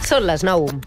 Són les 9.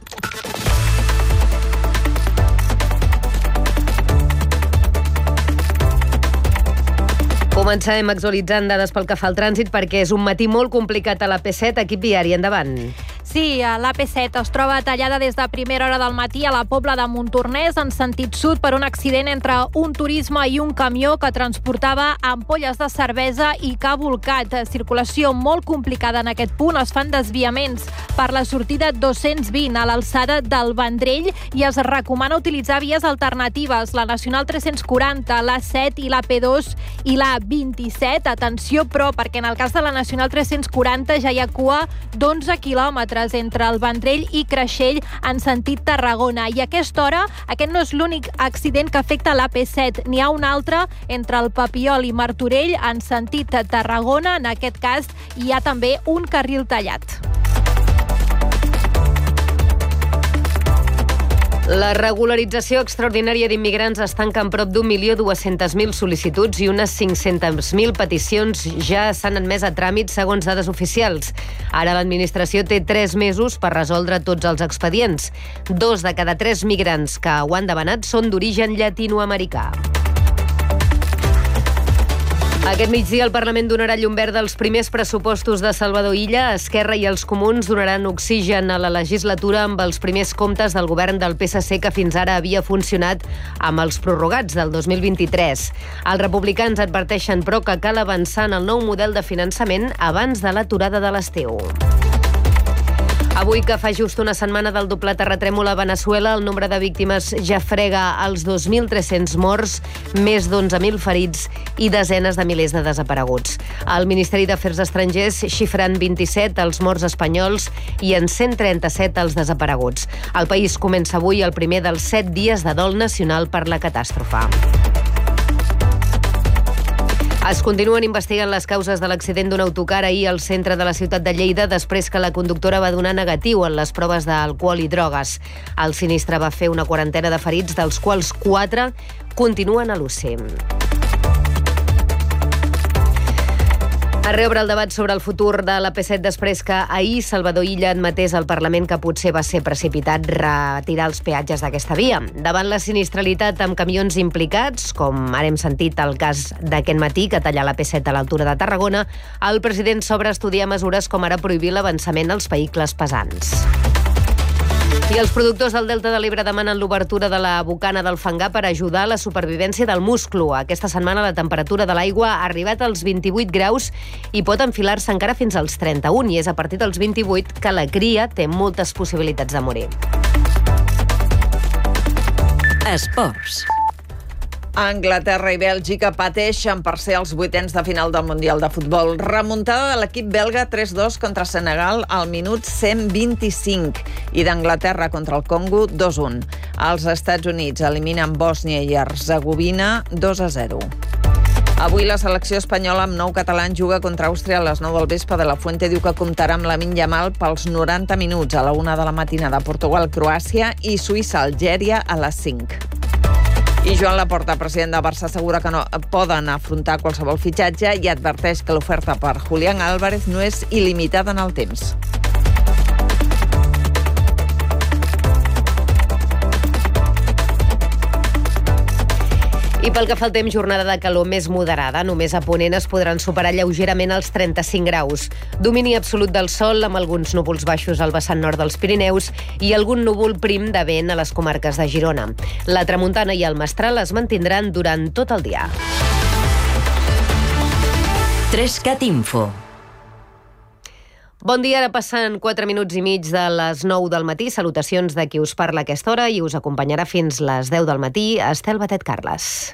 Comencem actualitzant dades pel que fa al trànsit perquè és un matí molt complicat a la P7. Equip viari, endavant. Sí, la P7 es troba tallada des de primera hora del matí a la Pobla de Montornès en sentit sud per un accident entre un turisme i un camió que transportava ampolles de cervesa i que ha volcat. Circulació molt complicada en aquest punt. Es fan desviaments per la sortida 220 a l'alçada del Vendrell i es recomana utilitzar vies alternatives, la Nacional 340, la 7 i la P2 i la 27. Atenció, però, perquè en el cas de la Nacional 340 ja hi ha cua d'11 quilòmetres entre el Vendrell i Creixell en sentit Tarragona. I a aquesta hora, aquest no és l'únic accident que afecta la P7. N'hi ha un altre entre el Papiol i Martorell en sentit Tarragona. En aquest cas, hi ha també un carril tallat. La regularització extraordinària d'immigrants es tanca en prop d'1.200.000 sol·licituds i unes 500.000 peticions ja s'han admès a tràmit segons dades oficials. Ara l'administració té 3 mesos per resoldre tots els expedients. 2 de cada 3 migrants que ho han demanat són d'origen llatinoamericà. Aquest migdia el Parlament donarà llum verda als primers pressupostos de Salvador Illa. Esquerra i els comuns donaran oxigen a la legislatura amb els primers comptes del govern del PSC que fins ara havia funcionat amb els prorrogats del 2023. Els republicans adverteixen, però, que cal avançar en el nou model de finançament abans de l'aturada de l'estiu. Avui, que fa just una setmana del doble terratrèmol a Veneçuela, el nombre de víctimes ja frega els 2.300 morts, més d'11.000 ferits i desenes de milers de desapareguts. El Ministeri d'Afers Estrangers xifra en 27 els morts espanyols i en 137 els desapareguts. El país comença avui el primer dels 7 dies de dol nacional per la catàstrofe. Es continuen investigant les causes de l'accident d'un autocar ahir al centre de la ciutat de Lleida després que la conductora va donar negatiu en les proves d'alcohol i drogues. El sinistre va fer una quarantena de ferits, dels quals 4 continuen a l'UCI. Es reobre el debat sobre el futur de la P7 després que ahir Salvador Illa admetés al Parlament que potser va ser precipitat retirar els peatges d'aquesta via. Davant la sinistralitat amb camions implicats, com ara hem sentit el cas d'aquest matí que talla la P7 a l'altura de Tarragona, el president s'obre a estudiar mesures com ara prohibir l'avançament als vehicles pesants. I els productors del Delta de l'Ebre demanen l'obertura de la bocana del Fangar per ajudar a la supervivència del musclo. Aquesta setmana la temperatura de l'aigua ha arribat als 28 graus i pot enfilar-se encara fins als 31, i és a partir dels 28 que la cria té moltes possibilitats de morir. Esports. Anglaterra i Bèlgica pateixen per ser els vuitens de final del Mundial de Futbol. Remuntada de l'equip belga 3-2 contra Senegal al minut 125 i d'Anglaterra contra el Congo 2-1. Els Estats Units eliminen Bòsnia i Hercegovina 2-0. Avui la selecció espanyola amb 9 catalans juga contra Àustria a les 9 del vespre. De la Fuente diu que comptarà amb Lamine Yamal pels 90 minuts a la 1 de la matinada. Portugal, Croàcia i Suïssa, Algèria a les 5. I Joan Laporta, president de Barça, assegura que no poden afrontar qualsevol fitxatge i adverteix que l'oferta per Julián Álvarez no és il·limitada en el temps. I pel que fa al temps, jornada de calor més moderada. Només a ponent es podran superar lleugerament els 35 graus. Domini absolut del sol, amb alguns núvols baixos al vessant nord dels Pirineus i algun núvol prim de vent a les comarques de Girona. La tramuntana i el mestral es mantindran durant tot el dia. 3CAT Info. Bon dia, ara passen 4 minuts i mig de les 9 del matí. Salutacions de qui us parla a aquesta hora i us acompanyarà fins les 10 del matí, Estel Batet Carles.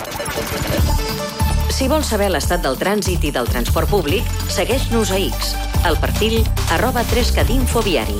Si vols saber l'estat del trànsit i del transport públic, segueix-nos a X, al perfil @3catinfoviari.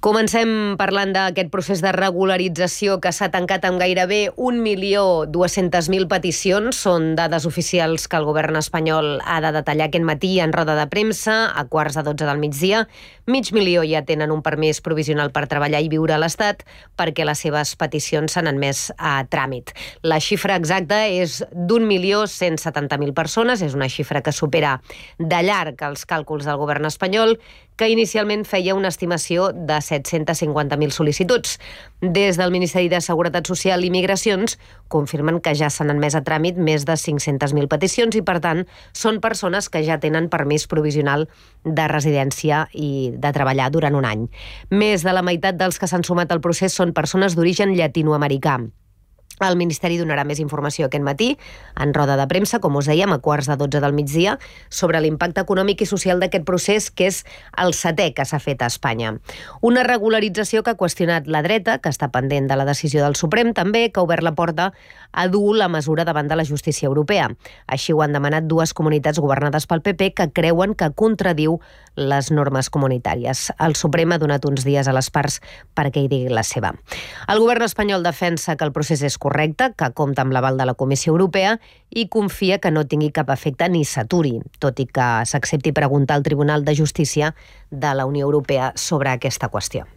Comencem parlant d'aquest procés de regularització que s'ha tancat amb gairebé 1.200.000 peticions. Són dades oficials que el govern espanyol ha de detallar aquest matí en roda de premsa a 11:15 del migdia. 500.000 ja tenen un permís provisional per treballar i viure a l'Estat perquè les seves peticions s'han admès a tràmit. La xifra exacta és d'1.170.000 persones. És una xifra que supera de llarg els càlculs del govern espanyol, que inicialment feia una estimació de 750.000 sol·licituds. Des del Ministeri de Seguretat Social i Migracions confirmen que ja s'han admès a tràmit més de 500.000 peticions i, per tant, són persones que ja tenen permís provisional de residència i de treballar durant un any. Més de la meitat dels que s'han sumat al procés són persones d'origen llatinoamericà. El Ministeri donarà més informació aquest matí, en roda de premsa, com us dèiem, a 11:15 del migdia, sobre l'impacte econòmic i social d'aquest procés, que és el 7è que s'ha fet a Espanya. Una regularització que ha qüestionat la dreta, que està pendent de la decisió del Suprem, també, que ha obert la porta a dur la mesura davant de la justícia europea. Així ho han demanat dues comunitats governades pel PP que creuen que contradiu les normes comunitàries. El Suprem ha donat uns dies a les parts perquè hi digui la seva. El govern espanyol defensa que el procés és correcte, que compta amb l'aval de la Comissió Europea i confia que no tingui cap efecte ni s'aturi, tot i que s'accepti preguntar al Tribunal de Justícia de la Unió Europea sobre aquesta qüestió.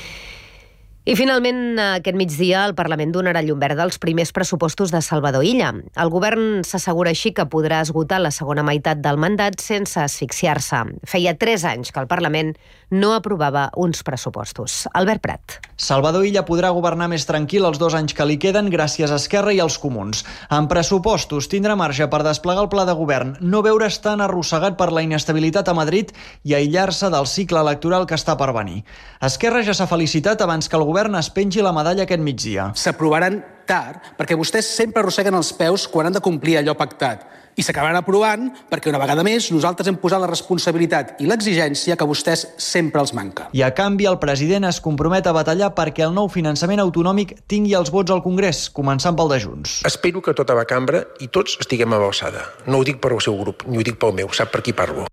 I finalment, aquest migdia, el Parlament donarà llum verda als primers pressupostos de Salvador Illa. El govern s'assegura així que podrà esgotar la segona meitat del mandat sense asfixiar-se. Feia 3 anys que el Parlament no aprovava uns pressupostos. Albert Prat. Salvador Illa podrà governar més tranquil els 2 anys que li queden gràcies a Esquerra i als Comuns. En pressupostos tindrà marge per desplegar el pla de govern, no veure's tan arrossegat per la inestabilitat a Madrid i aïllar-se del cicle electoral que està per venir. Esquerra ja s'ha felicitat abans que el govern es pengi la medalla aquest migdia. S'aprovaran tard perquè vostès sempre arrosseguen els peus quan han de complir allò pactat. I s'acabaran aprovant perquè una vegada més nosaltres hem posat la responsabilitat i l'exigència que vostès sempre els manca. I a canvi el president es compromet a batallar perquè el nou finançament autonòmic tingui els vots al Congrés, començant pel de Junts. Espero que tota la cambra i tots estiguem a l'alçada. No ho dic per al seu grup, ni ho dic pel meu, sap per qui parlo.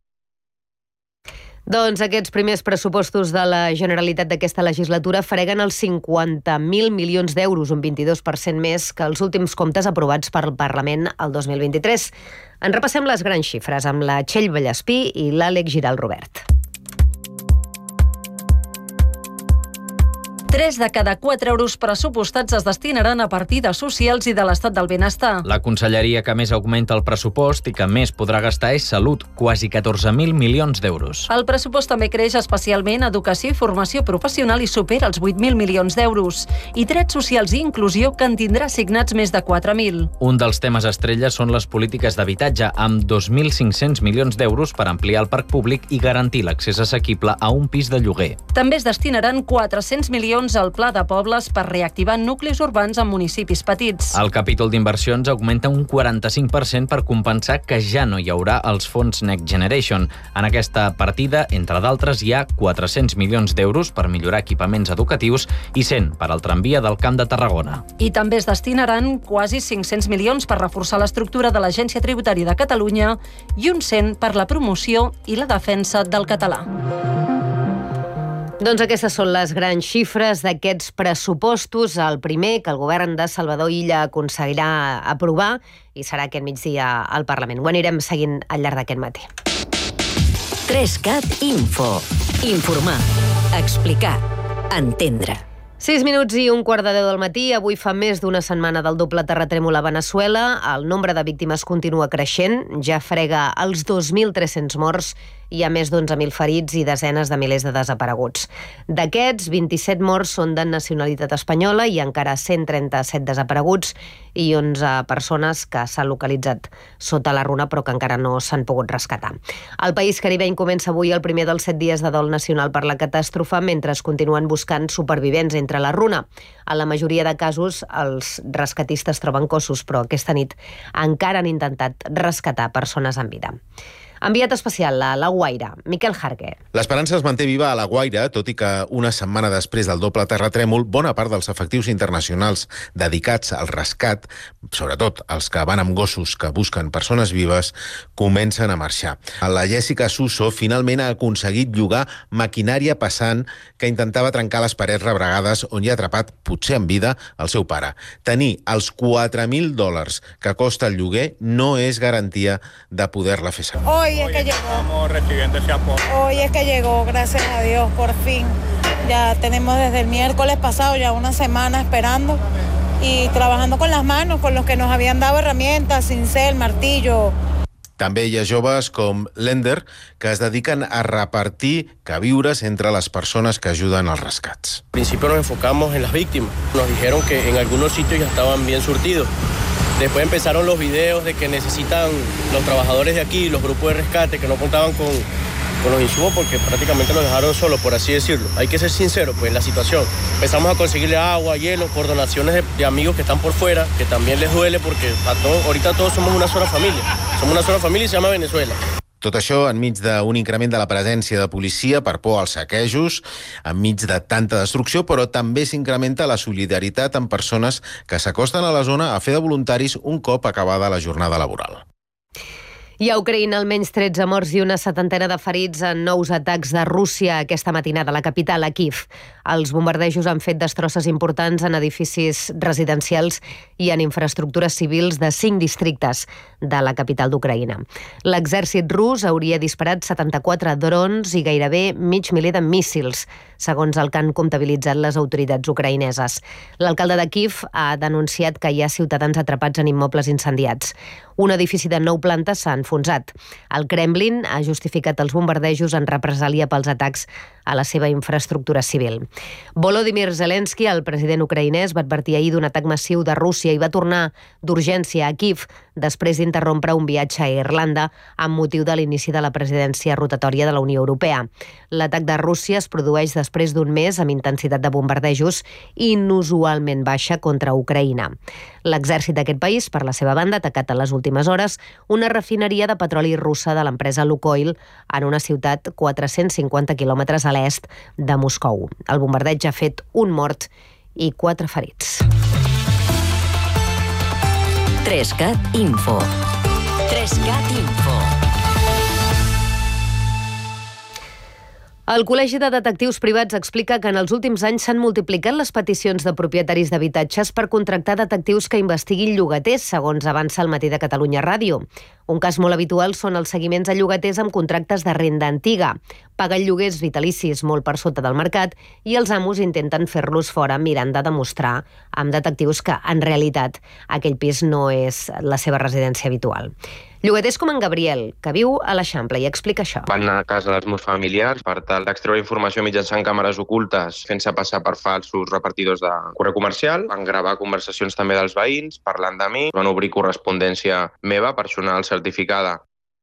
Doncs aquests primers pressupostos de la Generalitat d'aquesta legislatura freguen els 50.000 milions d'euros, un 22% més que els últims comptes aprovats pel Parlament el 2023. En repassem les grans xifres amb la Txell Vallespí i l'Àlex Giral Robert. 3 de cada 4 euros pressupostats es destinaran a partides socials i de l'estat del benestar. La conselleria que més augmenta el pressupost i que més podrà gastar és Salut, quasi 14.000 milions d'euros. El pressupost també creix especialment Educació i Formació Professional i supera els 8.000 milions d'euros. I Drets Socials i Inclusió, que en tindrà assignats més de 4.000. Un dels temes estrelles són les polítiques d'habitatge, amb 2.500 milions d'euros per ampliar el parc públic i garantir l'accés assequible a un pis de lloguer. També es destinaran 400 milions al Pla de Pobles per reactivar nuclis urbans en municipis petits. El capítol d'inversions augmenta un 45% per compensar que ja no hi haurà els fons Next Generation. En aquesta partida, entre d'altres, hi ha 400 milions d'euros per millorar equipaments educatius i 100 per al tramvia del Camp de Tarragona. I també es destinaran quasi 500 milions per reforçar l'estructura de l'Agència Tributària de Catalunya i un 100 per la promoció i la defensa del català. Doncs aquestes són les grans xifres d'aquests pressupostos. El primer que el govern de Salvador Illa aconseguirà aprovar i serà aquest migdia al Parlament. Ho anirem seguint al llarg d'aquest matí. 3CAT Info. Informar, explicar, entendre. 6 minuts i 1:15 del matí. Avui fa més d'una setmana del doble terratrèmol a Veneçuela. El nombre de víctimes continua creixent. Ja frega els 2.300 morts. Hi ha més d'11.000 ferits i desenes de milers de desapareguts. D'aquests, 27 morts són de nacionalitat espanyola i encara 137 desapareguts i 11 persones que s'han localitzat sota la runa però que encara no s'han pogut rescatar. El país caribeny comença avui el primer dels 7 dies de dol nacional per la catàstrofe mentre es continuen buscant supervivents entre la runa. En la majoria de casos, els rescatistes troben cossos, però aquesta nit encara han intentat rescatar persones en vida. Enviat especial a La Guaira, Miquel Jarque. L'esperança es manté viva a La Guaira, tot i que una setmana després del doble terratrèmol, bona part dels efectius internacionals dedicats al rescat, sobretot els que van amb gossos que busquen persones vives, comencen a marxar. La Jessica Suso finalment ha aconseguit llogar maquinària pesant que intentava trencar les parets rebregades on hi ha atrapat, potser en vida, el seu pare. Tenir els $4.000 que costa el lloguer no és garantia de poder-la fer servir. Hoy es que llegó, gracias a Dios, por fin. Ya tenemos desde el miércoles pasado ya una semana esperando y trabajando con las manos, con los que nos habían dado herramientas, cincel, martillo. També hi ha joves com Lender que es dediquen a repartir queviures entre les persones que ajuden als rescats. Al principio nos enfocamos en las víctimas. Nos dijeron que en algunos sitios ya estaban bien surtidos. Después empezaron los videos de que necesitan los trabajadores de aquí, los grupos de rescate, que no contaban con los insumos porque prácticamente los dejaron solos, por así decirlo. Hay que ser sinceros, pues, en la situación. Empezamos a conseguirle agua, hielo, por donaciones de amigos que están por fuera, que también les duele porque ahorita todos somos una sola familia. Somos una sola familia y se llama Venezuela. Tot això enmig d'un increment de la presència de policia per por als saquejos, enmig de tanta destrucció, però també s'incrementa la solidaritat amb persones que s'acosten a la zona a fer de voluntaris un cop acabada la jornada laboral. I a Ucraïna, almenys 13 morts i una setantena de ferits en nous atacs de Rússia aquesta matinada a la capital, a Kiev. Els bombardejos han fet destrosses importants en edificis residencials i en infraestructures civils de 5 districtes de la capital d'Ucraïna. L'exèrcit rus hauria disparat 74 drons i gairebé mig miler de míssils, segons el que han comptabilitzat les autoritats ucraïneses. L'alcalde de Kiev ha denunciat que hi ha ciutadans atrapats en immobles incendiats. Un edifici de 9 plantes s'ha enfonsat. El Kremlin ha justificat els bombardejos en represàlia pels atacs a la seva infraestructura civil. Volodymyr Zelensky, el president ucraïnès, va advertir ahir d'un atac massiu de Rússia i va tornar d'urgència a Kiev després d'interrompre un viatge a Irlanda amb motiu de l'inici de la presidència rotatòria de la Unió Europea. L'atac de Rússia es produeix després d'un mes amb intensitat de bombardejos inusualment baixa contra Ucraïna. L'exèrcit d'aquest país, per la seva banda, ha atacat a les últimes hores una refineria de petroli russa de l'empresa Lukoil en una ciutat 450 quilòmetres a l'est de Moscou. El bombardeig ha fet un mort i 4 ferits. 3CAT Info. 3CAT Info. El Col·legi de Detectius Privats explica que en els últims anys s'han multiplicat les peticions de propietaris d'habitatges per contractar detectius que investiguin llogaters, segons avança el Matí de Catalunya Ràdio. Un cas molt habitual són els seguiments a llogaters amb contractes de renda antiga. Paguen lloguers vitalicis molt per sota del mercat i els amos intenten fer-los fora mirant de demostrar amb detectius que, en realitat, aquell pis no és la seva residència habitual. Llogaters com en Gabriel, que viu a l'Eixample, i explica això. Van a casa dels meus familiars per tal d'extreure informació mitjançant càmeres ocultes, fent-se passar per falsos repartidors de correu comercial. Van gravar conversacions també dels veïns, parlant de mi. Van obrir correspondència meva, personal certificada.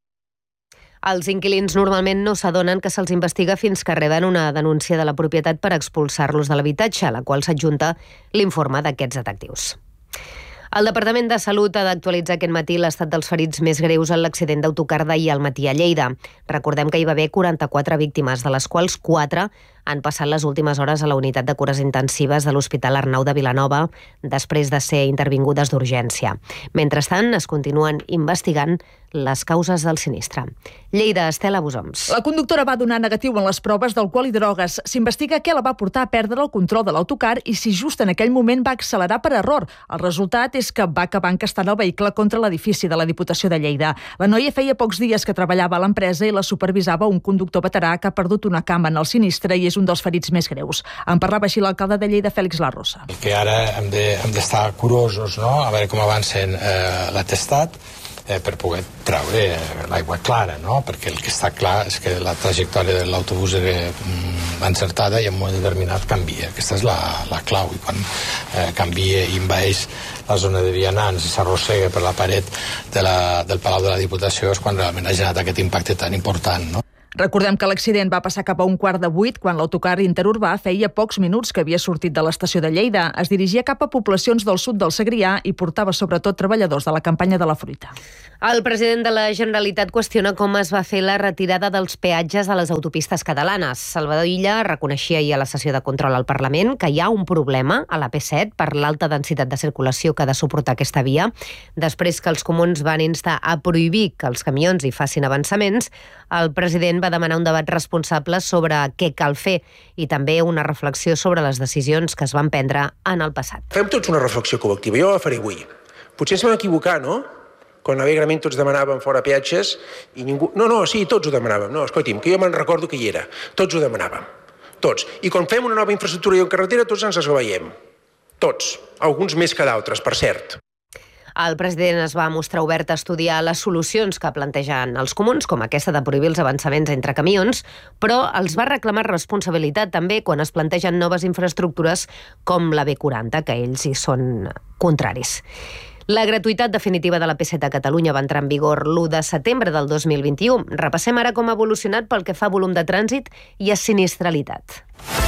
Els inquilins normalment no s'adonen que se'ls investiga fins que reben una denúncia de la propietat per expulsar-los de l'habitatge, a la qual s'adjunta l'informe d'aquests detectius. El Departament de Salut ha d'actualitzar aquest matí l'estat dels ferits més greus en l'accident d'autocar d'ahir al matí a Lleida. Recordem que hi va haver 44 víctimes, de les quals 4 han passat les últimes hores a la unitat de cures intensives de l'Hospital Arnau de Vilanova després de ser intervingudes d'urgència. Mentrestant, es continuen investigant les causes del sinistre. Lleida, Estela Busoms. La conductora va donar negatiu en les proves d'alcohol i drogues. S'investiga què la va portar a perdre el control de l'autocar i si just en aquell moment va accelerar per error. El resultat és que va acabar encastant el vehicle contra l'edifici de la Diputació de Lleida. La noia feia pocs dies que treballava a l'empresa i la supervisava un conductor veterà que ha perdut una cama en el sinistre i és un dels ferits més greus. En parlava així l'alcalde de Lleida, Fèlix Larrosa. Que ara hem d'estar curosos, no?, a veure com avancen l'atestat, per poder treure l'aigua clara, no? Perquè el que està clar és que la trajectòria de l'autobús era encertada i en un moment determinat canvia. Aquesta és la clau, i quan canvia i envaeix la zona de vianants i s'arrossega per la paret del Palau de la Diputació és quan realment ha generat aquest impacte tan important, no? Recordem que l'accident va passar cap a 7:15 quan l'autocar interurbà feia pocs minuts que havia sortit de l'estació de Lleida. Es dirigia cap a poblacions del sud del Segrià i portava sobretot treballadors de la campanya de la fruita. El president de la Generalitat qüestiona com es va fer la retirada dels peatges a les autopistes catalanes. Salvador Illa reconeixia ahir a la sessió de control al Parlament que hi ha un problema a la P7 per l'alta densitat de circulació que ha de suportar aquesta via. Després que els comuns van instar a prohibir que els camions hi facin avançaments, el president va demanar un debat responsable sobre què cal fer i també una reflexió sobre les decisions que es van prendre en el passat. Fem tots una reflexió col·lectiva, jo la faré avui. Potser ens vam equivocar, no? Quan alegrement tots demanàvem fora peatges i ningú... No, sí, tots ho demanàvem. No, escolti'm, que jo me'n recordo que hi era. Tots ho demanàvem. Tots. I quan fem una nova infraestructura i en carretera, tots ens esglaiem. Tots. Alguns més que d'altres, per cert. El president es va mostrar obert a estudiar les solucions que plantegen els comuns, com aquesta de prohibir els avançaments entre camions, però els va reclamar responsabilitat també quan es plantegen noves infraestructures com la B40, que ells hi són contraris. La gratuïtat definitiva de la P7 a Catalunya va entrar en vigor l'1 de setembre del 2021. Repassem ara com ha evolucionat pel que fa a volum de trànsit i a sinistralitat.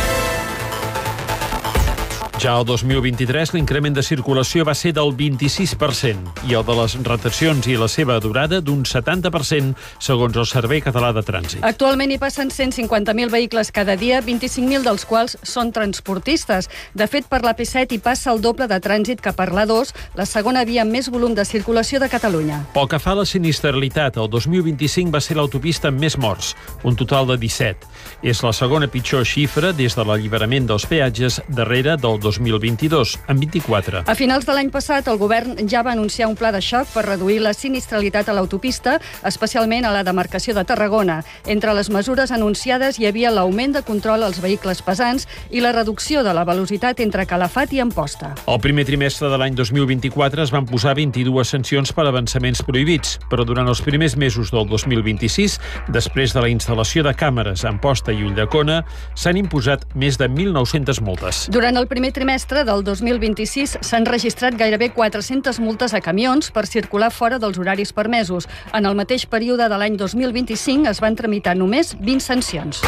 Ja el 2023 l'increment de circulació va ser del 26% i el de les retencions i la seva durada d'un 70% segons el Servei Català de Trànsit. Actualment hi passen 150.000 vehicles cada dia, 25.000 dels quals són transportistes. De fet, per la P7 hi passa el doble de trànsit que per l'A2, la segona via amb més volum de circulació de Catalunya. Pel que fa a la sinistralitat, el 2025 va ser l'autopista amb més morts, un total de 17. És la segona pitjor xifra des de l'alliberament dels peatges darrere del 2022, en 24. A finals de l'any passat, el govern ja va anunciar un pla de xoc per reduir la sinistralitat a l'autopista, especialment a la demarcació de Tarragona. Entre les mesures anunciades hi havia l'augment de control als vehicles pesants i la reducció de la velocitat entre Calafat i Amposta. El primer trimestre de l'any 2024 es van posar 22 sancions per avançaments prohibits, però durant els primers mesos del 2026, després de la instal·lació de càmeres a Amposta i Ulldecona, s'han imposat més de 1.900 multes. Durant el primer trimestre del 2026 s'han registrat gairebé 400 multes a camions per circular fora dels horaris permesos. En el mateix període de l'any 2025 es van tramitar només 20 sancions.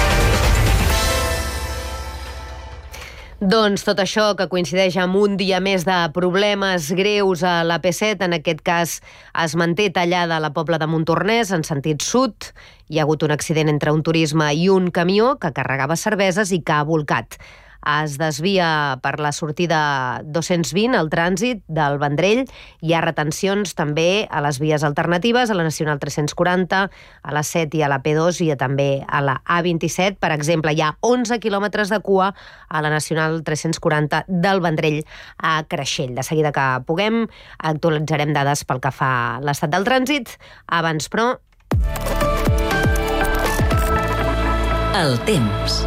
Doncs tot això que coincideix amb un dia més de problemes greus a la P7, en aquest cas es manté tallada a la Pobla de Montornès en sentit sud. Hi ha hagut un accident entre un turisme i un camió que carregava cerveses i que ha bolcat. Es desvia per la sortida 220 el trànsit del Vendrell. Hi ha retencions també a les vies alternatives, a la Nacional 340, a la 7 i a la P2 i també a la A27. Per exemple, hi ha 11 quilòmetres de cua a la Nacional 340 del Vendrell a Creixell. De seguida que puguem, actualitzarem dades pel que fa a l'estat del trànsit. Abans, però... El temps.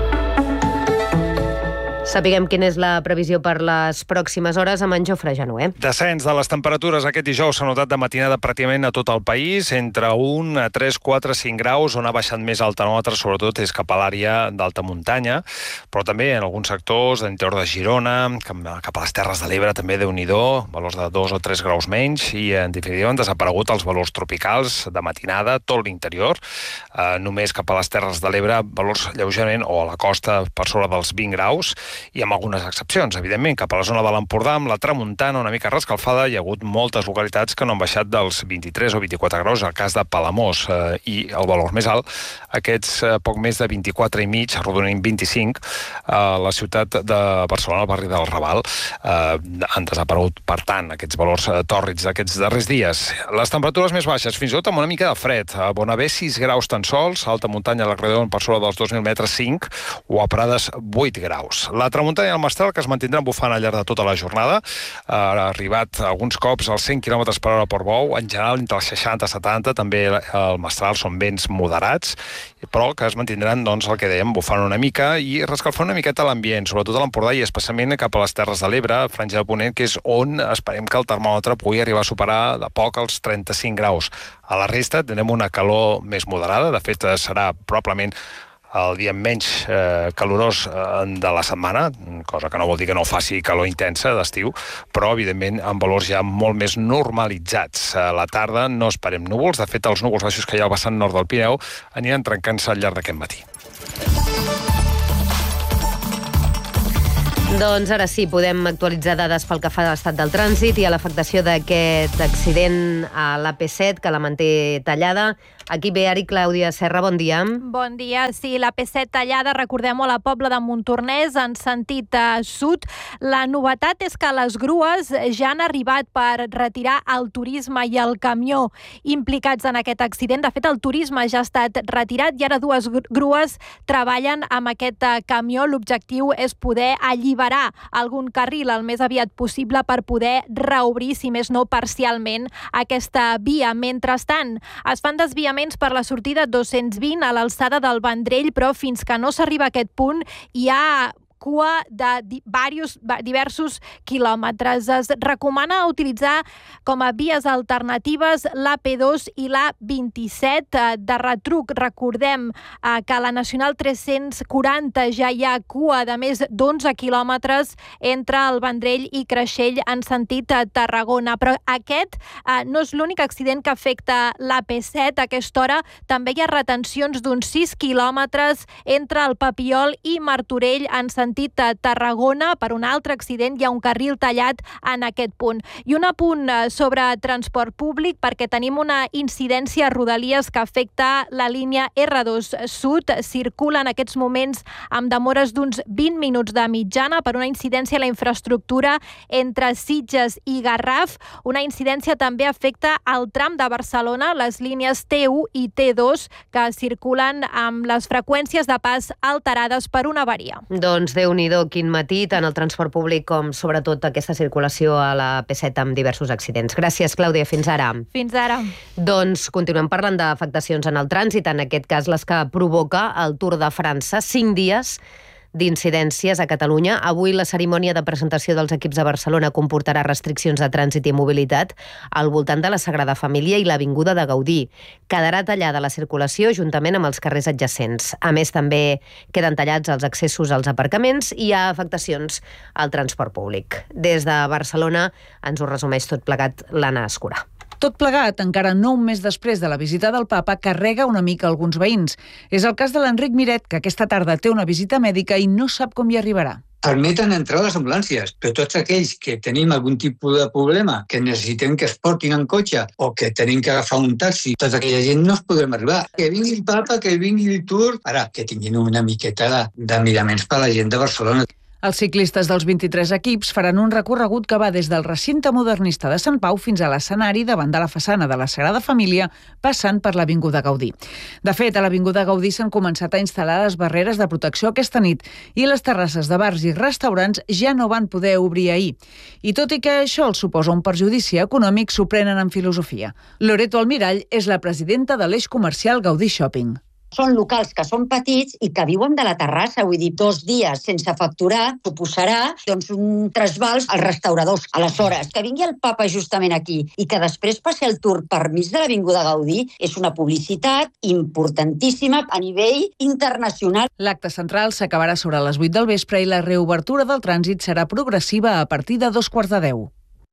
Sapiguem quina és la previsió per les pròximes hores amb en Jofre Janué. Descens de les temperatures aquest dijous s'ha notat de matinada pràcticament a tot el país, entre 1 a 3, 4, 5 graus, on ha baixat més el termòmetre, sobretot és cap a l'àrea d'alta muntanya, però també en alguns sectors de l'interior de Girona, cap a les Terres de l'Ebre també Déu-n'hi-do, valors de 2 o 3 graus menys, i en definitiva han desaparegut els valors tropicals de matinada, tot l'interior, només cap a les Terres de l'Ebre valors lleugerament, o a la costa per sobre dels 20 graus, i amb algunes excepcions, evidentment. Cap a la zona de l'Empordà, amb la tramuntana una mica rescalfada, hi ha hagut moltes localitats que no han baixat dels 23 o 24 graus, el cas de Palamós, i el valor més alt, aquests poc més de 24 i mig, arrodonint 25, a la ciutat de Barcelona, al barri del Raval, han desaparegut, per tant, aquests valors tòrrids d'aquests darrers dies. Les temperatures més baixes, fins i tot amb una mica de fred. A Bonavè, 6 graus tan sols, a alta muntanya, a la Credon, per sobre dels 2.000 metres, 5, o a Prades, 8 graus. La tramuntanya i el mestral, que es mantindran bufant al llarg de tota la jornada, ha arribat alguns cops als 100 km per hora per bou, en general entre els 60 i 70, també el mestral són vents moderats, però que es mantindran, doncs, el que dèiem, bufant una mica i rescalfant una miqueta l'ambient, sobretot a l'Empordà i especialment cap a les Terres de l'Ebre, Franja de Ponent, que és on esperem que el termòmetre pugui arribar a superar de poc els 35 graus. A la resta tindrem una calor més moderada, de fet serà probablement el dia menys calorós de la setmana, cosa que no vol dir que no faci calor intensa d'estiu, però, evidentment, amb valors ja molt més normalitzats. A la tarda no esperem núvols. De fet, els núvols baixos que hi ha al vessant nord del Pirineu aniran trencant-se al llarg d'aquest matí. Doncs ara sí, podem actualitzar dades pel que fa a l'estat del trànsit i a l'afectació d'aquest accident a l'AP7, que la manté tallada. Aquí ve Ari, Clàudia Serra, bon dia. Bon dia. Sí, l'AP7 tallada, recordem-ho, a la Pobla de Montornès, en sentit sud. La novetat és que les grues ja han arribat per retirar el turisme i el camió implicats en aquest accident. De fet, el turisme ja ha estat retirat i ara dues grues treballen amb aquest camió. L'objectiu és poder alliberar algun carril el més aviat possible per poder reobrir, si més no parcialment, aquesta via. Mentrestant, es fan desviaments per la sortida 220 a l'alçada del Vendrell, però fins que no s'arriba a aquest punt hi ha cua de diversos quilòmetres. Es recomana utilitzar com a vies alternatives l'AP2 i l'A27 de retruc. Recordem que a la Nacional 340 ja hi ha cua de més d'11 quilòmetres entre el Vendrell i Creixell en sentit Tarragona. Però aquest no és l'únic accident que afecta l'AP7. A aquesta hora també hi ha retencions d'uns 6 quilòmetres entre el Papiol i Martorell en sentit Tarragona. Per un altre accident hi ha un carril tallat en aquest punt. I un apunt sobre transport públic, perquè tenim una incidència a Rodalies que afecta la línia R2 Sud. Circula en aquests moments amb demores d'uns 20 minuts de mitjana per una incidència a la infraestructura entre Sitges i Garraf. Una incidència també afecta el tram de Barcelona, les línies T1 i T2, que circulen amb les freqüències de pas alterades per una avaria. Doncs Déu-n'hi-do, quin matí, tant el transport públic com sobretot aquesta circulació a la P7 amb diversos accidents. Gràcies, Clàudia, fins ara. Fins ara. Doncs continuem parlant d'afectacions en el trànsit, en aquest cas les que provoca el Tour de França. 5 dies d'incidències a Catalunya. Avui la cerimònia de presentació dels equips de Barcelona comportarà restriccions de trànsit i mobilitat al voltant de la Sagrada Família i l'Avinguda de Gaudí. Quedarà tallada la circulació juntament amb els carrers adjacents. A més, també queden tallats els accessos als aparcaments i hi ha afectacions al transport públic. Des de Barcelona ens ho resumeix tot plegat l'Anna Escurà. Tot plegat, encara no un mes després de la visita del papa, carrega una mica alguns veïns. És el cas de l'Enric Miret, que aquesta tarda té una visita mèdica i no sap com hi arribarà. Permeten entrar les ambulàncies, però tots aquells que tenim algun tipus de problema, que necessitem que es portin en cotxe o que tenim que agafar un taxi, tota aquella gent no es podrem arribar. Que vingui el papa, que vingui el Tour, ara que tinguin una miqueta de miraments per a la gent de Barcelona. Els ciclistes dels 23 equips faran un recorregut que va des del recinte modernista de Sant Pau fins a l'escenari davant de la façana de la Sagrada Família, passant per l'Avinguda Gaudí. De fet, a l'Avinguda Gaudí s'han començat a instal·lar les barreres de protecció aquesta nit i les terrasses de bars i restaurants ja no van poder obrir ahir. I tot i que això els suposa un perjudici econòmic, s'ho prenen en filosofia. Loreto Almirall és la presidenta de l'eix comercial Gaudí Shopping. Són locals que són petits i que viuen de la terrassa, vull dir, 2 dies sense facturar suposarà un trasbals als restauradors. Aleshores, que vingui el papa justament aquí i que després passi el Tour per mig de l'Avinguda Gaudí és una publicitat importantíssima a nivell internacional. L'acte central s'acabarà sobre les 8 del vespre i la reobertura del trànsit serà progressiva a partir de 2:15.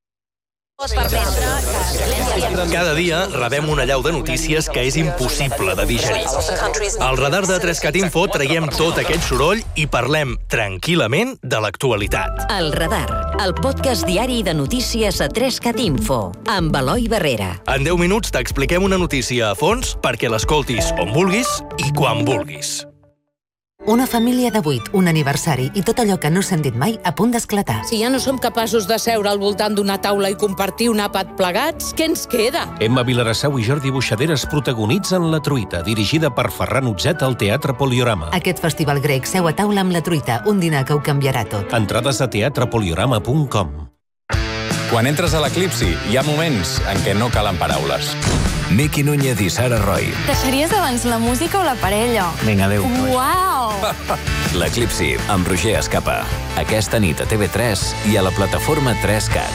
Cada dia rebem una allau de notícies que és impossible de digerir. Al radar de 3CAT Info traiem tot aquest soroll i parlem tranquil·lament de l'actualitat. El Radar, el podcast diari de notícies a 3CAT Info, amb Eloi Barrera. En 10 minuts t'expliquem una notícia a fons perquè l'escoltis on vulguis i quan vulguis. Una família de 8, un aniversari i tot allò que no s'han dit mai a punt d'esclatar. Si ja no som capaços de seure al voltant d'una taula i compartir un àpat plegats, què ens queda? Emma Vilarassau i Jordi Buixaderes protagonitzen La Truita, dirigida per Ferran Utzet al Teatre Poliorama. Aquest festival grec seu a taula amb La Truita, un dinar que ho canviarà tot. Entrades a teatrepoliorama.com. Quan entres a l'Eclipsi, hi ha moments en què no calen paraules. Miqui Núñez i Sara Roy. Deixaries abans la música o la parella? Vinga, adéu. Uau! L'Eclipsi, amb Roger Escapa. Aquesta nit a TV3 i a la plataforma 3CAT.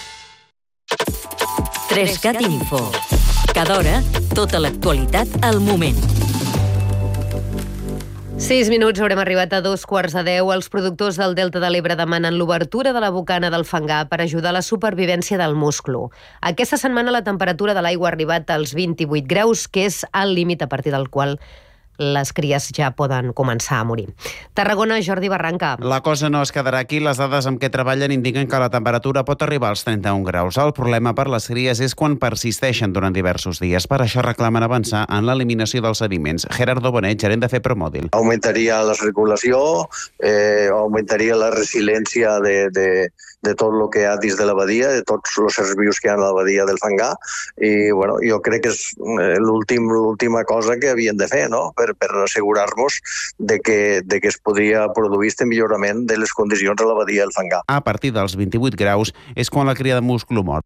3CAT Info. Cada hora, tota l'actualitat al moment. 6 minuts, haurem arribat a 9:45. Els productors del Delta de l'Ebre demanen l'obertura de la bocana del Fangar per ajudar a la supervivència del musclo. Aquesta setmana la temperatura de l'aigua ha arribat als 28 graus, que és el límit a partir del qual les cries ja poden començar a morir. Tarragona, Jordi Barranca. La cosa no es quedarà aquí. Les dades amb què treballen indiquen que la temperatura pot arribar als 31 graus. El problema per les cries és quan persisteixen durant diversos dies. Per això reclamen avançar en l'eliminació dels sediments. Gerardo Bonet, gerent de FEPROMODIL. Augmentaria la circulació, augmentaria la resiliència de tot el que hi ha dins de l'abadia, de tots els éssers vius que hi ha a l'abadia del Fangar, i bueno, jo crec que és l'última cosa que havien de fer, no?, per assegurar-nos de que es podria produir aquest millorament de les condicions a l'abadia del Fangar. A partir dels 28 graus és quan la cria de musclo mor.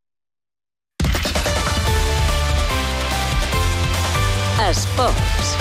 Esports.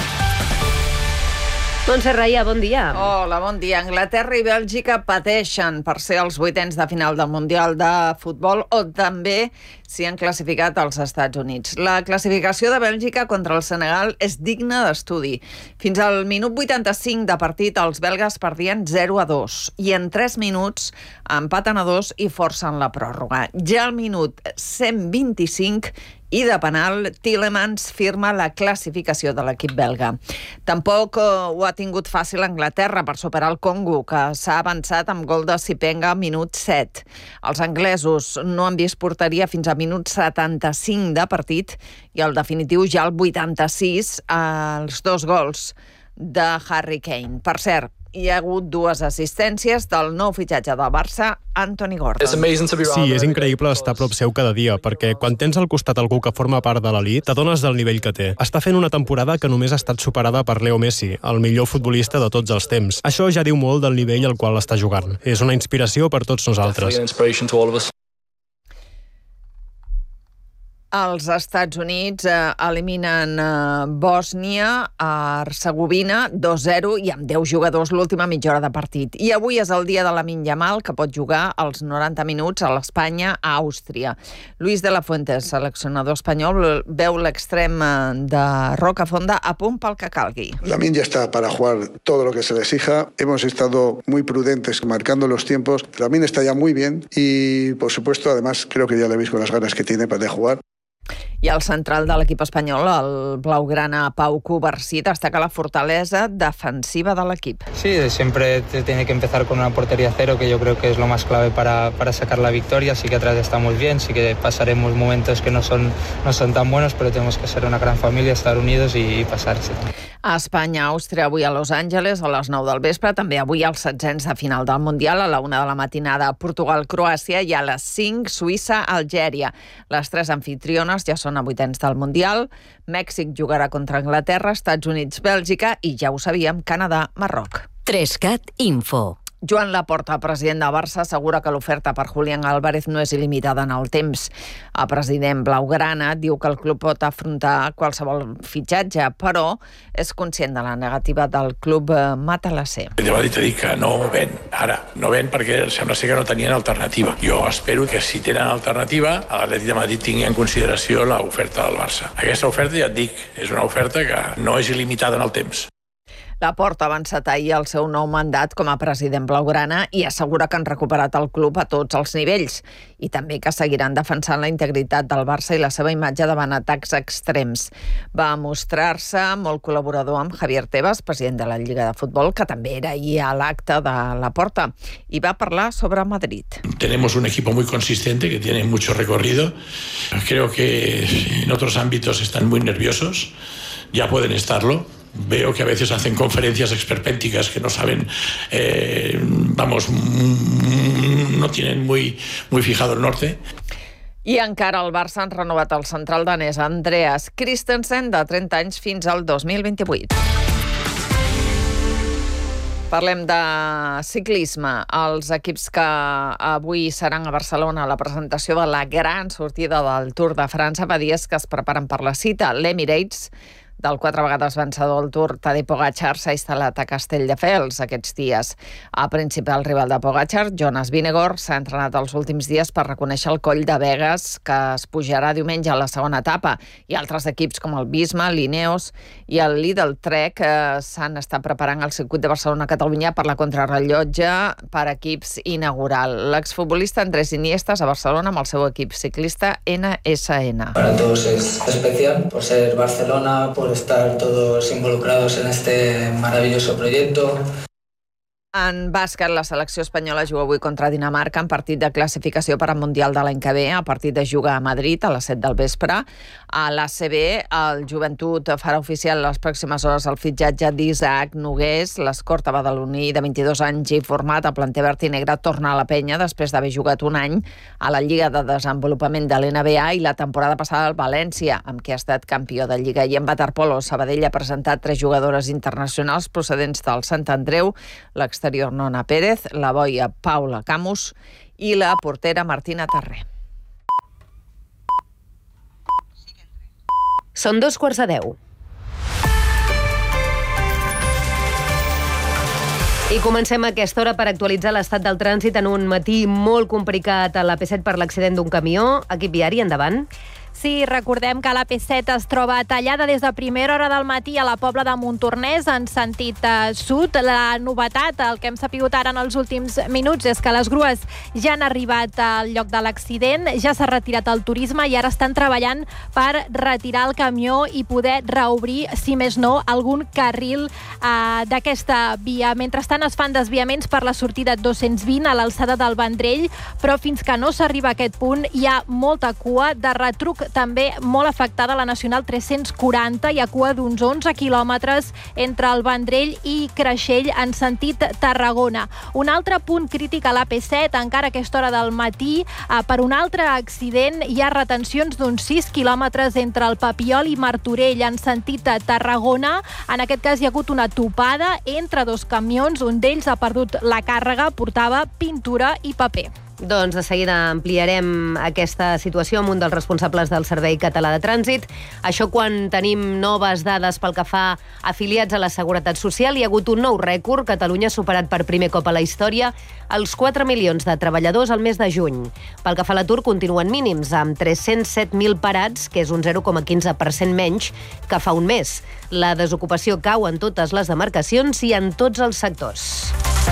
Montse Raia, bon dia. Hola, bon dia. Anglaterra i Bèlgica pateixen per ser els vuitens de final del Mundial de Futbol, on també s'hi han classificat els Estats Units. La classificació de Bèlgica contra el Senegal és digna d'estudi. Fins al minut 85 de partit, els belgues perdien 0-2 i en 3 minuts empaten a 2 i forcen la pròrroga. Ja al minut 125 i de penal, Tielemans firma la classificació de l'equip belga. Tampoc ho ha tingut fàcil Anglaterra per superar el Congo, que s'ha avançat amb gol de Sipenga a minut 7. Els anglesos no han vist porteria fins a minut 75 de partit i el definitiu ja al 86, els 2 gols de Harry Kane. Per cert, hi ha hagut 2 assistències del nou fitxatge del Barça, Anthony Gordon. Sí, és increïble estar a prop seu cada dia, perquè quan tens al costat algú que forma part de l'elit, t'adones del nivell que té. Està fent una temporada que només ha estat superada per Leo Messi, el millor futbolista de tots els temps. Això ja diu molt del nivell al qual està jugant. És una inspiració per tots nosaltres. Els Estats Units eliminen Bòsnia, Hercegovina, 2-0 i amb 10 jugadors l'última mitja hora de partit. I avui és el dia de Lamine Yamal, que pot jugar als 90 minuts a l'Espanya a Àustria. Luis de la Fuente, seleccionador espanyol, veu l'extrem de Rocafonda a punt pel que calgui. Lamine ya está para jugar todo lo que se le exija. Hemos estado muy prudentes marcando los tiempos. Lamine está ya muy bien y, por supuesto, además, creo que ya le veis con las ganas que tiene de jugar. I el central de l'equip espanyol, el blaugrana Pau Cubarsí, destaca la fortalesa defensiva de l'equip. Sí, siempre te tiene que empezar con una portería cero, que yo creo que es lo más clave para sacar la victoria. Sí que atrás estamos bien, sí que pasaremos momentos que no son tan buenos, pero tenemos que ser una gran familia, estar unidos y pasarse. A Espanya, Àustria, avui a Los Angeles, a les 9 del vespre. També avui els setzents de final del Mundial, a la 1 de la matinada, Portugal-Croàcia, i a les 5, Suïssa-Algèria. Les 3 anfitriones ja són a vuitens del Mundial. Mèxic jugarà contra Anglaterra, Estats Units, Bèlgica i, ja ho sabíem, Canadà-Marroc. 3CAT Info. Joan Laporta, president de Barça, assegura que l'oferta per Julián Álvarez no és il·limitada en el temps. El president blaugrana diu que el club pot afrontar qualsevol fitxatge, però és conscient de la negativa del club matalasser. Ja va dir que no ven, ara. No ven perquè sembla ser que no tenien alternativa. Jo espero que si tenen alternativa, l'Atlètic de Madrid tingui en consideració l'oferta del Barça. Aquesta oferta, ja et dic, és una oferta que no és il·limitada en el temps. Laporta ha avançat ahir el seu nou mandat com a president blaugrana i assegura que han recuperat el club a tots els nivells i també que seguiran defensant la integritat del Barça i la seva imatge davant atacs extrems. Va mostrar-se molt col·laborador amb Javier Tebas, president de la Lliga de Futbol, que també era ahir a l'acte de Laporta, i va parlar sobre Madrid. Tenemos un equipo muy consistente que tiene mucho recorrido. Creo que en otros ámbitos están muy nerviosos, ya pueden estarlo. Veo que a veces hacen conferencias esperpénticas que no saben, no tienen muy fijado el norte. I encara el Barça han renovat el central danès Andreas Christensen, de 30 anys, fins al 2028. Parlem de ciclisme. Els equips que avui seran a Barcelona a la presentació de la gran sortida del Tour de França fa dies que es preparen per la cita. L'Emirates del 4 vegades vencedor al Tour, Tadej Pogačar, s'ha instal·lat a Castelldefels aquests dies. El principal rival de Pogačar, Jonas Vingegaard, s'ha entrenat els últims dies per reconèixer el coll de Begues, que es pujarà diumenge a la segona etapa. I altres equips com el Visma, l'Ineos i el Lidl Trek s'han estat preparant el circuit de Barcelona-Catalunya per la contrarrellotge per equips inaugural. L'exfutbolista Andrés Iniestas a Barcelona amb el seu equip ciclista NSN. Para todos es especial por ser Barcelona, por estar todos involucrados en este maravilloso proyecto. En bàsquet, la selecció espanyola juga avui contra Dinamarca en partit de classificació per al Mundial de l'any que ve, a partir de jugar a Madrid a les 7 del vespre. A l'ACB, el Joventut farà oficial les pròximes hores el fitxatge d'Isaac Nogués. L'escorta badaloní de 22 anys i format a planter verd i negre torna a la penya després d'haver jugat un any a la Lliga de Desenvolupament de l'NBA i la temporada passada al València, amb què ha estat campió de Lliga. I en waterpolo, Sabadell ha presentat 3 jugadores internacionals procedents del Sant Andreu, l'exterior Nona Pérez, la boia Paula Camus i la portera Martina Terré. Són 9:45. I comencem a aquesta hora per actualitzar l'estat del trànsit en un matí molt complicat a l'AP7 per l'accident d'un camió. Equip viari, endavant. Sí, recordem que l'AP7 es troba tallada des de primera hora del matí a la Pobla de Montornès en sentit sud. La novetat, el que hem sapigut ara en els últims minuts, és que les grues ja han arribat al lloc de l'accident, ja s'ha retirat el turisme i ara estan treballant per retirar el camió i poder reobrir, si més no, algun carril d'aquesta via. Mentrestant es fan desviaments per la sortida 220 a l'alçada del Vendrell, però fins que no s'arriba a aquest punt hi ha molta cua de retruc. També molt afectada la Nacional 340, hi ha cua d'uns 11 quilòmetres entre el Vendrell i Creixell en sentit Tarragona. Un altre punt crític a l'AP7, encara a aquesta hora del matí, per un altre accident hi ha retencions d'uns 6 quilòmetres entre el Papiol i Martorell en sentit Tarragona. En aquest cas hi ha hagut una topada entre 2 camions, un d'ells ha perdut la càrrega, portava pintura i paper. Doncs de seguida ampliarem aquesta situació amb un dels responsables del Servei Català de Trànsit. Això quan tenim noves dades pel que fa afiliats a la Seguretat Social. Hi ha hagut un nou rècord. Catalunya ha superat per primer cop a la història els 4 milions de treballadors al mes de juny. Pel que fa a l'atur, continuen mínims, amb 307.000 parats, que és un 0,15% menys que fa un mes. La desocupació cau en totes les demarcacions i en tots els sectors.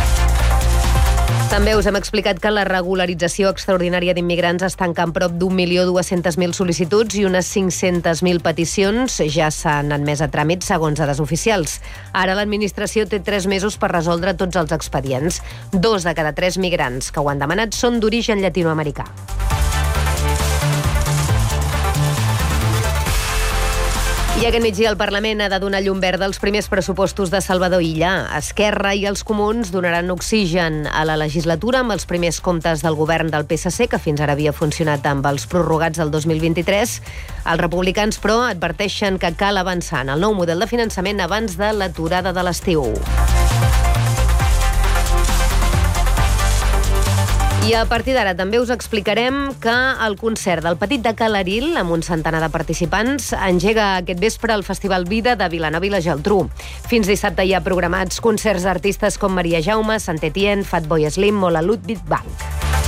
També us hem explicat que la regularització extraordinària d'immigrants es tanca en prop d'1.200.000 sol·licituds i unes 500.000 peticions ja s'han admès a tràmit segons dades oficials. Ara l'administració té 3 mesos per resoldre tots els expedients. 2 de cada 3 migrants que ho han demanat són d'origen llatinoamericà. I aquest migdia el Parlament ha de donar llum verda als primers pressupostos de Salvador Illa. Esquerra i els comuns donaran oxigen a la legislatura amb els primers comptes del govern del PSC, que fins ara havia funcionat amb els prorrogats del 2023. Els republicans, però, adverteixen que cal avançar en el nou model de finançament abans de l'aturada de l'estiu. I a partir d'ara també us explicarem que el concert del Petit de Calaril, amb un centenar de participants, engega aquest vespre el Festival Vida de Vilanova i la Geltrú. Fins dissabte hi ha programats concerts d'artistes com Maria Jaume, Sant Etienne, Fatboy Slim o la Ludwig Bank.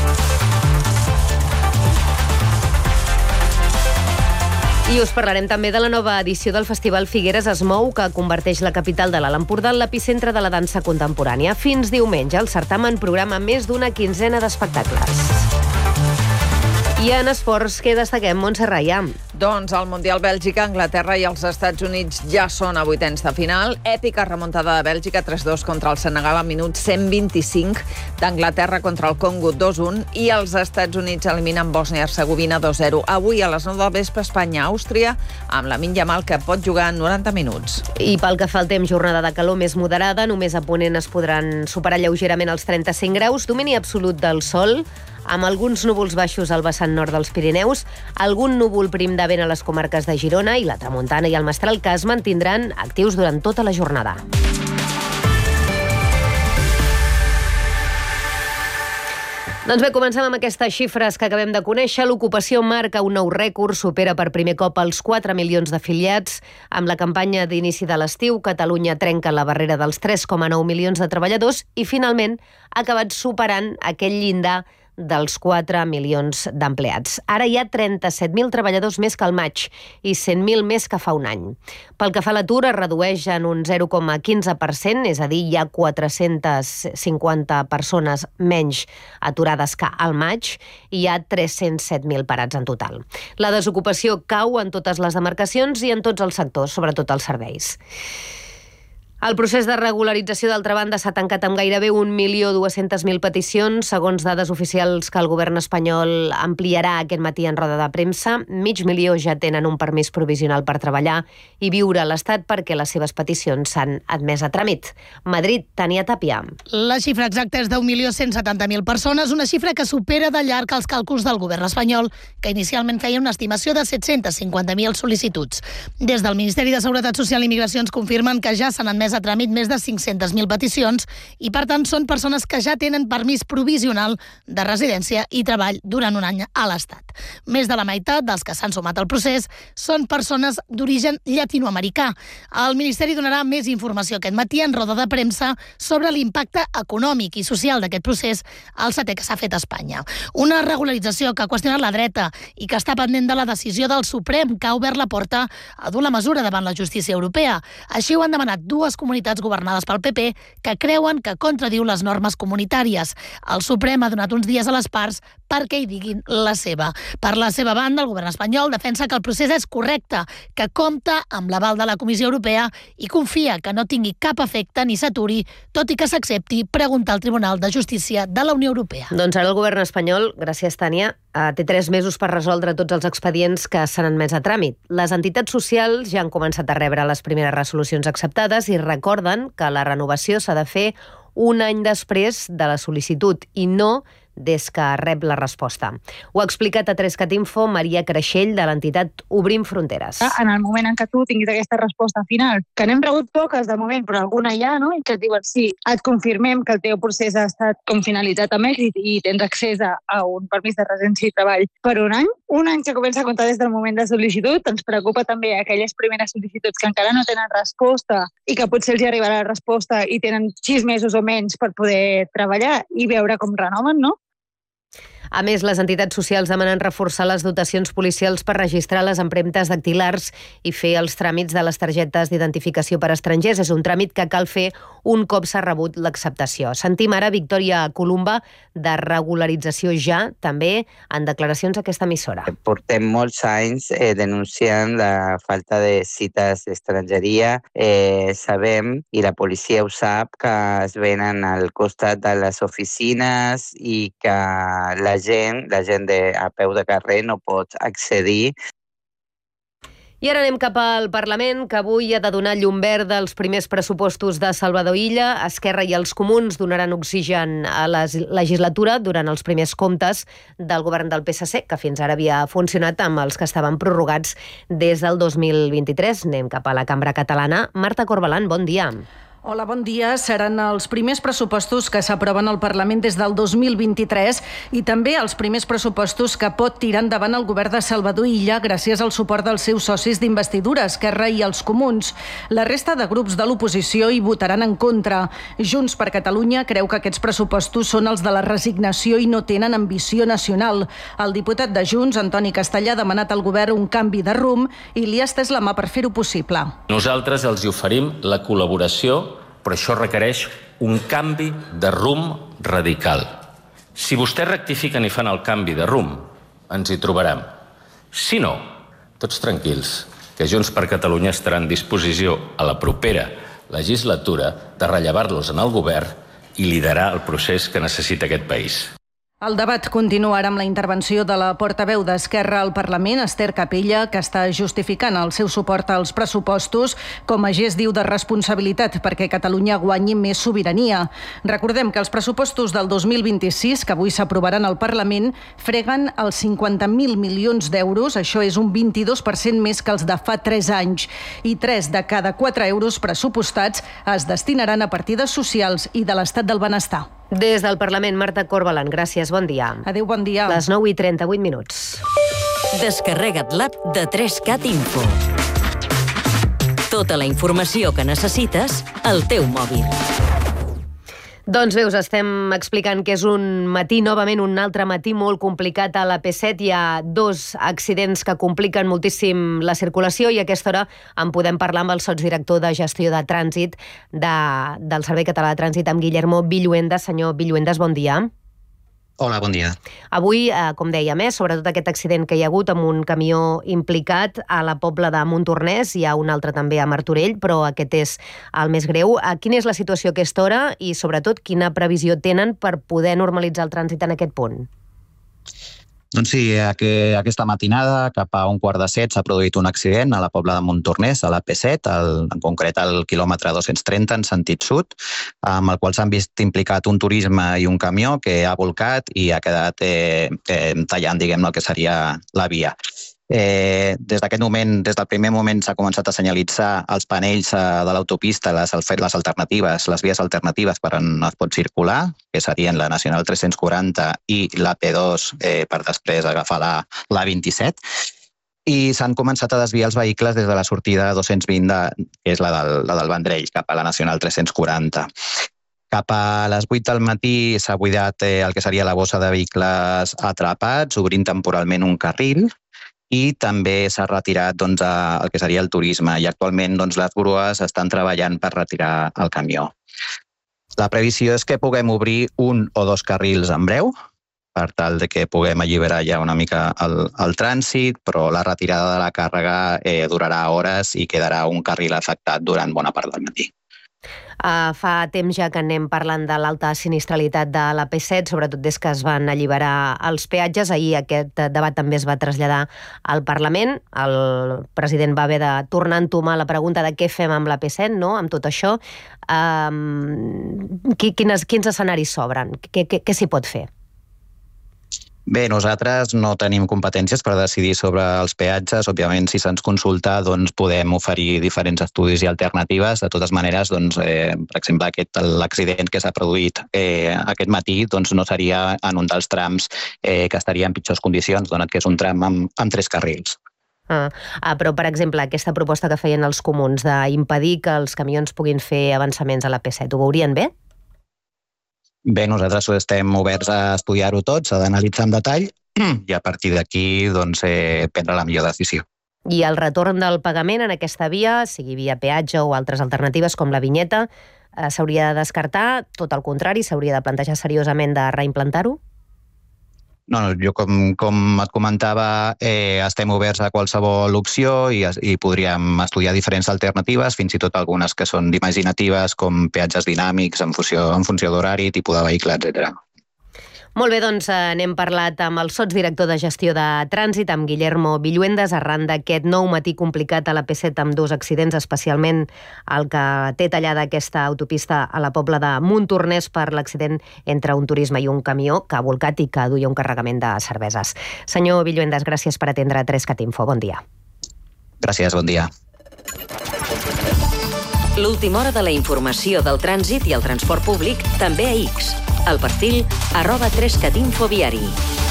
I us parlarem també de la nova edició del Festival Figueres es mou, que converteix la capital de l'Alt Empordà en l'epicentre de la dansa contemporània. Fins diumenge, el certamen programa més d'una quinzena d'espectacles. I en esports, què destaquem, Montse Raia? Doncs el Mundial Bèlgica, Anglaterra i els Estats Units ja són a vuitens de final. Èpica remuntada de Bèlgica 3-2 contra el Senegal al minut 125, d'Anglaterra contra el Congo 2-1 i els Estats Units eliminen Bòsnia-Hercegovina 2-0. Avui a les 9 del vespre, Espanya-Àustria, amb Lamine Yamal, que pot jugar en 90 minuts. I pel que fa al temps, jornada de calor més moderada, només a ponent es podran superar lleugerament els 35 graus, domini absolut del sol, amb alguns núvols baixos al vessant nord dels Pirineus, algun núvol prim de vent a les comarques de Girona i la Tramuntana i el Mestral, que es mantindran actius durant tota la jornada. Doncs bé, comencem amb aquestes xifres que acabem de conèixer. L'ocupació marca un nou rècord, supera per primer cop els 4 milions d'afiliats. Amb la campanya d'inici de l'estiu, Catalunya trenca la barrera dels 3,9 milions de treballadors i finalment ha acabat superant aquell llindar dels 4 milions d'empleats. Ara hi ha 37.000 treballadors més que al maig i 100.000 més que fa un any. Pel que fa a l'atur, es redueix en un 0,15%, és a dir, hi ha 450 persones menys aturades que al maig i hi ha 307.000 parats en total. La desocupació cau en totes les demarcacions i en tots els sectors, sobretot els serveis. El procés de regularització, d'altra banda, s'ha tancat amb gairebé 1.200.000 peticions, segons dades oficials que el govern espanyol ampliarà aquest matí en roda de premsa. 500.000 ja tenen un permís provisional per treballar i viure a l'Estat perquè les seves peticions s'han admès a tràmit. Madrid, Tania Tapia. La xifra exacta és de 1.170.000 persones, una xifra que supera de llarg els càlculs del govern espanyol, que inicialment feia una estimació de 750.000 sol·licituds. Des del Ministeri de Seguretat Social i Migracions confirmen que ja s'han admès a tràmit més de 500.000 peticions i, per tant, són persones que ja tenen permís provisional de residència i treball durant un any a l'Estat. Més de la meitat dels que s'han sumat al procés són persones d'origen llatinoamericà. El Ministeri donarà més informació aquest matí en roda de premsa sobre l'impacte econòmic i social d'aquest procés al setè que s'ha fet a Espanya. Una regularització que ha qüestionat la dreta i que està pendent de la decisió del Suprem, que ha obert la porta a dur la mesura davant la justícia europea. Així ho han demanat dues comunitats governades pel PP que creuen que contradiu les normes comunitàries. El Suprem ha donat uns dies a les parts perquè hi diguin la seva. Per la seva banda, el govern espanyol defensa que el procés és correcte, que compta amb l'aval de la Comissió Europea i confia que no tingui cap efecte ni s'aturi, tot i que s'accepti preguntar al Tribunal de Justícia de la Unió Europea. Doncs ara el govern espanyol, gràcies Tània, té 3 mesos per resoldre tots els expedients que s'han admès a tràmit. Les entitats socials ja han començat a rebre les primeres resolucions acceptades i recorden que la renovació s'ha de fer un any després de la sol·licitud i no des que rep la resposta. Ho ha explicat a 3cat Info Maria Creixell, de l'entitat Obrim Fronteres. En el moment en què tu tinguis aquesta resposta final, que n'hem rebut poques de moment, però alguna hi ha, no? I que et diuen sí, et confirmem que el teu procés ha estat com finalitzat amb èxit i tens accés a un permís de residència i treball per un any que comença a comptar des del moment de sol·licitud. Ens preocupa també aquelles primeres sol·licituds que encara no tenen resposta i que potser els arribarà la resposta i tenen 6 mesos o menys per poder treballar i veure com renoven, no? A més, les entitats socials demanen reforçar les dotacions policials per registrar les empremtes dactilars i fer els tràmits de les targetes d'identificació per estrangers. És un tràmit que cal fer un cop s'ha rebut l'acceptació. Sentim ara Victòria Columba, de Regularització Ja, també en declaracions a aquesta emissora. Portem molts anys denunciant la falta de cites d'estrangeria. Sabem, i la policia ho sap, que es venen al costat de les oficines i que la gent a peu de carrer no pot accedir. I ara anem cap al Parlament, que avui ha de donar llum verda als primers pressupostos de Salvador Illa. Esquerra i els Comuns donaran oxigen a la legislatura durant els primers comptes del govern del PSC, que fins ara havia funcionat amb els que estaven prorrogats des del 2023. Anem cap a la Cambra Catalana. Marta Corbalan, bon dia. Hola, bon dia. Seran els primers pressupostos que s'aproven al Parlament des del 2023 i també els primers pressupostos que pot tirar endavant el govern de Salvador Illa gràcies al suport dels seus socis d'investidura, Esquerra i els Comuns. La resta de grups de l'oposició hi votaran en contra. Junts per Catalunya creu que aquests pressupostos són els de la resignació i no tenen ambició nacional. El diputat de Junts, Antoni Castellà, ha demanat al govern un canvi de rumb i li ha estès la mà per fer-ho possible. Nosaltres els hi oferim la col·laboració, però això requereix un canvi de rumb radical. Si vostès rectifiquen i fan el canvi de rumb, ens hi trobarem. Si no, tots tranquils, que Junts per Catalunya estarà en disposició a la propera legislatura de rellevar-los en el govern i liderar el procés que necessita aquest país. El debat continuarà amb la intervenció de la portaveu d'Esquerra al Parlament, Esther Capella, que està justificant el seu suport als pressupostos com a gest, diu, de responsabilitat perquè Catalunya guanyi més sobirania. Recordem que els pressupostos del 2026, que avui s'aprovaran al Parlament, freguen els 50.000 milions d'euros, això és un 22% més que els de fa 3 anys, i 3 de cada 4 euros pressupostats es destinaran a partides socials i de l'estat del benestar. Des del Parlament, Marta Corbalan, gràcies, bon dia. Adéu, bon dia. Les 9:38. Descarrega't l'app de 3CAT Info. Tota la informació que necessites al teu mòbil. Doncs bé, us estem explicant que és un matí, novament un altre matí molt complicat a la P7. Hi ha 2 accidents que compliquen moltíssim la circulació i a aquesta hora en podem parlar amb el sotsdirector de gestió de trànsit del Servei Català de Trànsit, amb Guillermo Villuendas. Senyor Villuendas, bon dia. Hola, bon dia. Avui, com dèiem, sobretot aquest accident que hi ha hagut amb un camió implicat a la Pobla de Montornès, hi ha un altre també a Martorell, però aquest és el més greu. Quina és la situació a aquesta hora i, sobretot, quina previsió tenen per poder normalitzar el trànsit en aquest punt? Doncs sí, aquesta matinada, cap a 6:15, s'ha produït un accident a la Pobla de Montornès, a la P7, en concret al quilòmetre 230 en sentit sud, amb el qual s'han vist implicat un turisme i un camió que ha volcat i ha quedat tallant, diguem-ne, el que seria la via. Des d'aquest moment, des del primer moment, s'ha començat a senyalitzar els panells de l'autopista, les alternatives, les vies alternatives per on es pot circular, que serien la Nacional 340 i la P2 per després agafar la 27. I s'han començat a desviar els vehicles des de la sortida 220, que és la del Vendrell, cap a la Nacional 340. Cap a les 8 del matí s'ha buidat el que seria la bossa de vehicles atrapats, obrint temporalment un carril, i també s'ha retirat el que seria el turisme, i actualment les grues estan treballant per retirar el camió. La previsió és que puguem obrir 1 o 2 carrils en breu, per tal de que puguem alliberar ja una mica el trànsit, però la retirada de la càrrega durarà hores i quedarà un carril afectat durant bona part del matí. Fa temps ja que anem parlant de l'alta sinistralitat de la P7, sobretot des que es van alliberar els peatges. Ahir aquest debat també es va traslladar al Parlament. El president va haver de tornar a entomar la pregunta de què fem amb la P7, no?, amb tot això. Quins escenaris s'obren? Què s'hi pot fer? Bé, nosaltres no tenim competències per decidir sobre els peatges. Òbviament, si se'ns consulta, podem oferir diferents estudis i alternatives. De totes maneres, per exemple, l'accident que s'ha produït aquest matí no seria en un dels trams que estaria en pitjors condicions, donat que és un tram amb 3 carrils. Però, per exemple, aquesta proposta que feien els comuns d'impedir que els camions puguin fer avançaments a la P7, ho veurien bé? Bé, nosaltres estem oberts a estudiar-ho tot, s'ha d'analitzar en detall i a partir d'aquí prendre la millor decisió. I el retorn del pagament en aquesta via, sigui via peatge o altres alternatives com la vinyeta, s'hauria de descartar? Tot el contrari, s'hauria de plantejar seriosament de reimplantar-ho? No, jo com et comentava, estem oberts a qualsevol opció i podríem estudiar diferents alternatives, fins i tot algunes que són imaginatives, com peatges dinàmics en funció d'horari, tipus de vehicle, etc. Molt bé, doncs n'hem parlat amb el sotsdirector de gestió de trànsit, amb Guillermo Villuendas, arran d'aquest nou matí complicat a la P7 amb 2 accidents, especialment el que té tallada aquesta autopista a la Pobla de Montornès per l'accident entre un turisme i un camió que ha volcat i que duia un carregament de cerveses. Senyor Villuendas, gràcies per atendre 3CAT Info. Bon dia. Gràcies, bon dia. L'última hora de la informació del trànsit i el transport públic també a X. El perfil @3catinfoviari.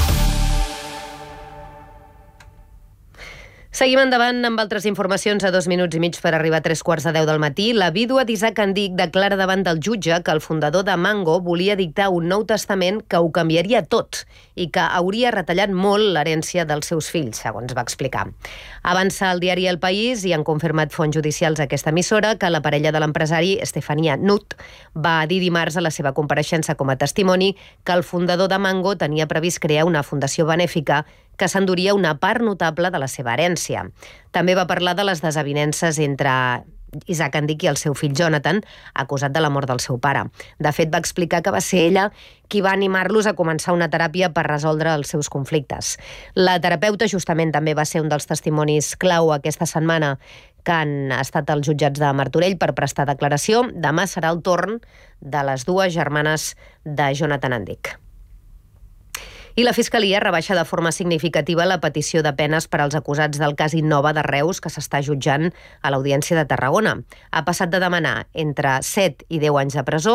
Seguim endavant amb altres informacions a 2 minuts i mig per arribar a 3:15 del matí. La vídua d'Isaac Andic declara davant del jutge que el fundador de Mango volia dictar un nou testament que ho canviaria tot i que hauria retallat molt l'herència dels seus fills, segons va explicar. Avança el diari El País i han confirmat fonts judicials a aquesta emissora que la parella de l'empresari, Estefania Nut, va dir dimarts a la seva compareixença com a testimoni que el fundador de Mango tenia previst crear una fundació benèfica que s'enduria una part notable de la seva herència. També va parlar de les desavinences entre Isaac Andic i el seu fill Jonathan, acusat de la mort del seu pare. De fet, va explicar que va ser ella qui va animar-los a començar una teràpia per resoldre els seus conflictes. La terapeuta justament també va ser un dels testimonis clau aquesta setmana que han estat als jutjats de Martorell per prestar declaració. Demà serà el torn de les 2 germanes de Jonathan Andic. I la Fiscalia rebaixa de forma significativa la petició de penes per als acusats del cas Innova de Reus que s'està jutjant a l'Audiència de Tarragona. Ha passat de demanar entre 7 i 10 anys de presó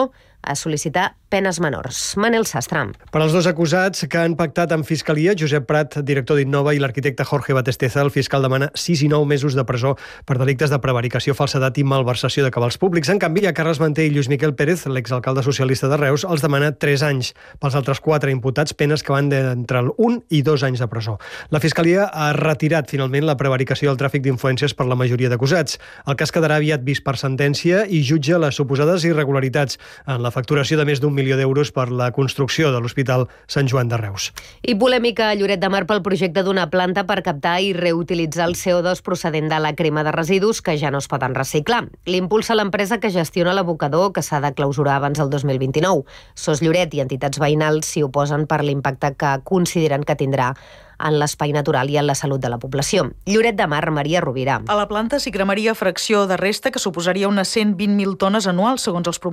a sol·licitar penes menors. Manel Sastre. Per als dos acusats que han pactat amb Fiscalia, Josep Prat, director d'Innova, i l'arquitecte Jorge Batesteza, el fiscal demana 6 i 9 mesos de presó per delictes de prevaricació, falsedat i malversació de cabals públics. En canvi, a Carles Manté i Lluís Miquel Pérez, l'exalcalde socialista de Reus, els demana 3 anys. Pels altres 4 imputats, penes que van d'entre 1 i 2 anys de presó. La Fiscalia ha retirat finalment la prevaricació i el tràfic d'influències per la majoria d'acusats. El cas quedarà aviat vist per sentència i jutja les suposades irregularitats en la facturació de més d'1 milió d'euros per la construcció de l'Hospital Sant Joan de Reus. I polèmica a Lloret de Mar pel projecte d'una planta per captar i reutilitzar el CO2 procedent de la crema de residus que ja no es poden reciclar. L'impulsa l'empresa que gestiona l'abocador, que s'ha de clausurar abans del 2029. SOS Lloret i entitats veïnals s'hi oposen per l'impacte que consideren que tindrà en l'espai natural i en la salut de la població. Lloret de Mar, Maria Rovira. A la planta s'hi cremaria fracció de resta que suposaria unes 120.000 tones anuals, segons els promotors